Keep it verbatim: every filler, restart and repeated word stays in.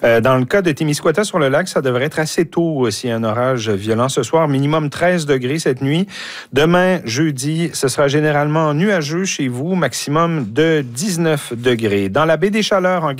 Euh, dans le cas de Témiscouata sur le lac, ça devrait être assez tôt s'il y a un orage violent ce soir. Minimum treize degrés cette nuit. Demain, jeudi, ce sera généralement nuageux chez vous. Maximum de dix-neuf degrés. Dans la baie des Chaleurs, en